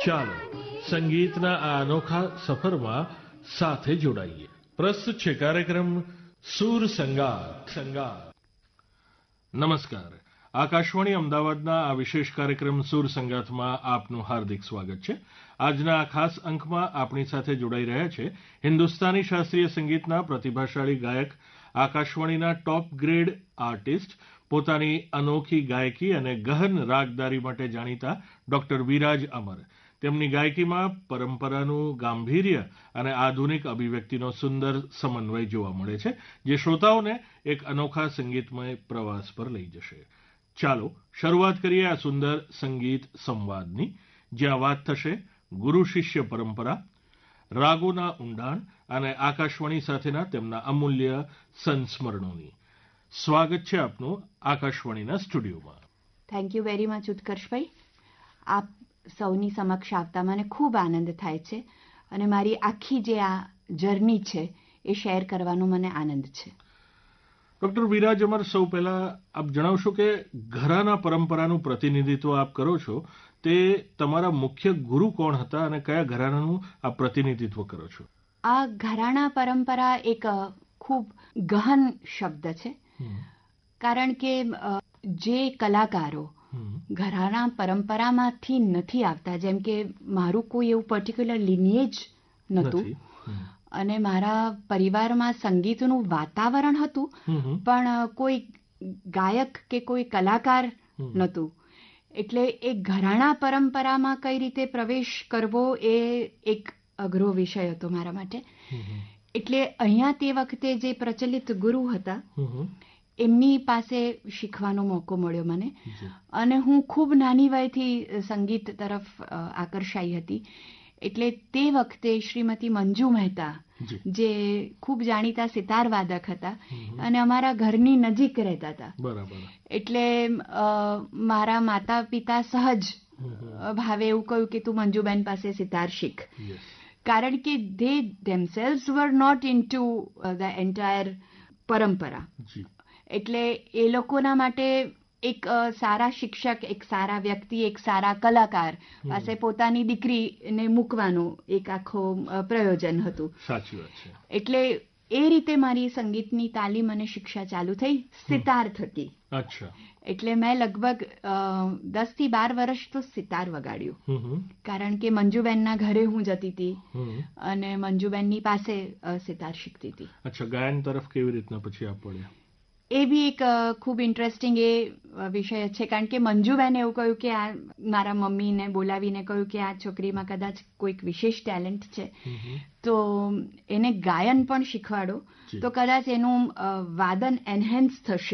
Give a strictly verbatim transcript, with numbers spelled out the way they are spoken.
ચાલો સંગીતના આ અનોખા સફરમાં સાથે જોડાઈએ. પ્રસ્તુત છે કાર્યક્રમ સૂર સંગાત. સંગાત નમસ્કાર. આકાશવાણી અમદાવાદના આ વિશેષ કાર્યક્રમ સૂર સંગાતમાં આપનું હાર્દિક સ્વાગત છે. આજના આ ખાસ અંકમાં આપણી સાથે જોડાઈ રહ્યા છે હિન્દુસ્તાની શાસ્ત્રીય સંગીતના પ્રતિભાશાળી ગાયક, આકાશવાણીના ટોપ ગ્રેડ આર્ટિસ્ટ, પોતાની અનોખી ગાયકી અને ગહન રાગદારી માટે જાણીતા ડોક્ટર વિરાજ અમર. તેમની ગાયકીમાં પરંપરાનું ગાંભીર્ય અને આધુનિક અભિવ્યક્તિનો સુંદર સમન્વય જોવા મળે છે, જે શ્રોતાઓને એક અનોખા સંગીતમય પ્રવાસ પર લઈ જશે. ચાલો શરૂઆત કરીએ આ સુંદર સંગીત સંવાદની, જ્યાં વાત થશે ગુરુ શિષ્ય પરંપરા, રાગોના ઊંડાણ અને આકાશવાણી સાથેના તેમના અમૂલ્ય સંસ્મરણોની. સ્વાગત છે આપનું આકાશવાણીના સ્ટુડિયોમાં. Thank you very much ઉત્કર્ષભાઈ. આપ સૌની સમક્ષ આવતા મને ખૂબ આનંદ થાય છે અને મારી આખી જે આ જર્ની છે એ શેર કરવાનો મને આનંદ છે. ડોક્ટર વિરાજ અમર, સૌ પહેલા આપ જણાવશો કે ઘરાના પરંપરાનું પ્રતિનિધિત્વ આપ કરો છો, તે તમારા મુખ્ય ગુરુ કોણ હતા અને કયા ઘરાનાનું આપ પ્રતિનિધિત્વ કરો છો? આ ઘરાણા પરંપરા એક ખૂબ ગહન શબ્દ છે, કારણ કે જે કલાકારો ઘરાણા પરંપરામાંથી નથી આવતા, જેમ કે મારું કોઈ એવું પર્ટિક્યુલર લિનિએજ નહોતું અને મારા પરિવારમાં સંગીતનું વાતાવરણ હતું, પણ કોઈ ગાયક કે કોઈ કલાકાર નહોતું. એટલે એ ઘરાણા પરંપરામાં કઈ રીતે પ્રવેશ કરવો એ એક અઘરો વિષય હતો મારા માટે. એટલે અહીંયા તે વખતે જે પ્રચલિત ગુરુ હતા એમની પાસે શીખવાનો મોકો મળ્યો મને, અને હું ખૂબ નાની વયથી સંગીત તરફ આકર્ષાઈ હતી. એટલે તે વખતે શ્રીમતી મંજુ મહેતા, જે ખૂબ જાણીતા સિતાર વાદક હતા અને અમારા ઘરની નજીક રહેતા હતા, એટલે મારા માતા પિતા સહજ ભાવે એવું કહ્યું કે તું મંજુબેન પાસે સિતાર શીખ, કારણ કે they themselves were not into the entire પરંપરા. એટલે એ લોકોના માટે એક સારા શિક્ષક, એક સારા વ્યક્તિ, એક સારા કલાકાર પાસે પોતાની દીકરીને મૂકવાનું એક આખો પ્રયોજન હતું. સાચી વાત છે. એટલે એ રીતે મારી સંગીતની તાલીમ અને શિક્ષા ચાલુ થઈ સિતાર થકી. અચ્છા. એટલે મેં લગભગ દસ થી બાર વર્ષ તો સિતાર વગાડ્યું, કારણ કે મંજુબેનના ઘરે હું જતી હતી અને મંજુબેનની પાસે સિતાર શીખતી હતી. અચ્છા, ગાયન તરફ કેવી રીતના પછી આપ પડ્યા? એ બી એક ખૂબ ઇન્ટરેસ્ટિંગ એ વિષય છે, કારણ કે મંજુબેને એવું કહ્યું કે આ મારા મમ્મીને બોલાવીને કહ્યું કે આ છોકરીમાં કદાચ કોઈક વિશેષ ટેલેન્ટ છે, તો એને ગાયન પણ શીખવાડો, તો કદાચ એનું વાદન એનહેન્સ થશે.